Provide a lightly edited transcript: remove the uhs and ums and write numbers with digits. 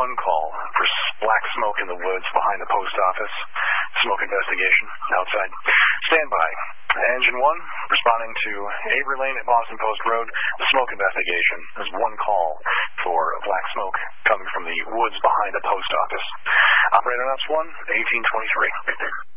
1 call for black smoke in the woods behind the post office. Smoke investigation outside. Stand by. Engine 1, responding to Avery Lane at Boston Post Road. The smoke investigation. There's 1 call for black smoke coming from the woods behind the post office. Operator Ops 1, 1823.